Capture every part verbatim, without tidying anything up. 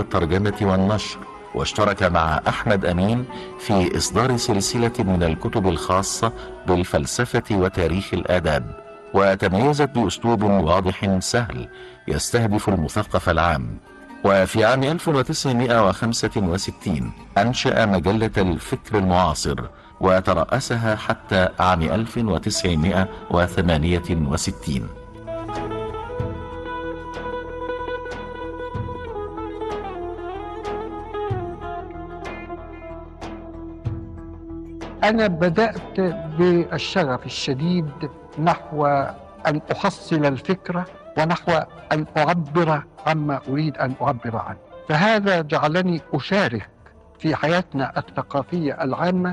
الترجمة والنشر، واشترك مع أحمد أمين في إصدار سلسلة من الكتب الخاصة بالفلسفة وتاريخ الآداب، وتميزت بأسلوب واضح سهل يستهدف المثقف العام. وفي عام ألف وتسعمائة وخمسة وستين أنشأ مجلة الفكر المعاصر، وترأسها حتى عام ألف وتسعمائة وثمانية وستين. أنا بدأت بالشغف الشديد نحو أن أحصل الفكرة ونحو أن أعبر عما أريد أن أعبر عنه، فهذا جعلني أشارك في حياتنا الثقافية العامة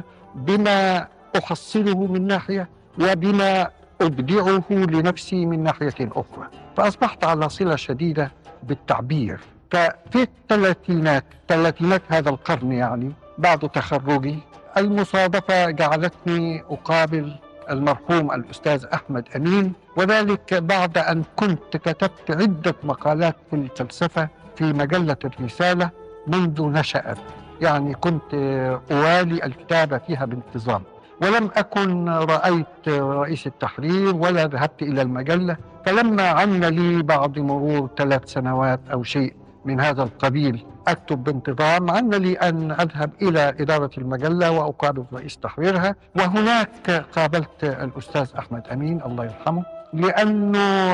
بما أحصله من ناحية وبما أبدعه لنفسي من ناحية أخرى، فأصبحت على صلة شديدة بالتعبير. ففي الثلاثينات ثلاثينات هذا القرن، يعني بعد تخرجي، المصادفة جعلتني أقابل المرحوم الأستاذ أحمد أمين، وذلك بعد أن كنت كتبت عدة مقالات في الفلسفة في مجلة الرسالة منذ نشأت، يعني كنت أوالي الكتابة فيها بانتظام، ولم أكن رأيت رئيس التحرير ولا ذهبت إلى المجلة. فلما عن لي بعد مرور ثلاث سنوات أو شيء من هذا القبيل أكتب بانتظام، عن لي أن أذهب إلى إدارة المجلة وأقابل رئيس تحريرها، وهناك قابلت الأستاذ أحمد أمين الله يرحمه، لأن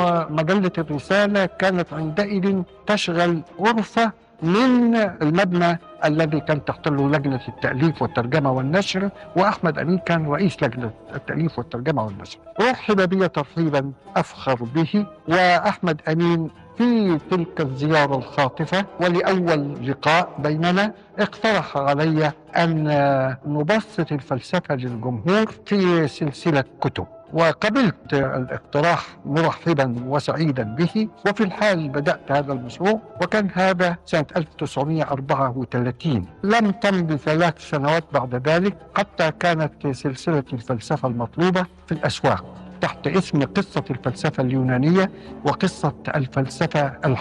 مجلة الرسالة كانت عندئذ تشغل غرفة من المبنى الذي كان تحتله لجنة التأليف والترجمة والنشر، وأحمد أمين كان رئيس لجنة التأليف والترجمة والنشر. رحب بي ترحيبا أفخر به، وأحمد أمين في تلك الزيارة الخاطفة ولأول لقاء بيننا اقترح علي أن نبسط الفلسفة للجمهور في سلسلة كتب، وقبلت الاقتراح مرحبا وسعيدا به. وفي الحال بدأت هذا المشروع، وكان هذا سنة ألف وتسعمائة وأربعة وثلاثين. لم تمض ثلاث سنوات بعد ذلك حتى كانت سلسلة الفلسفة المطلوبة في الأسواق تحت اسم قصة الفلسفة اليونانية وقصة الفلسفة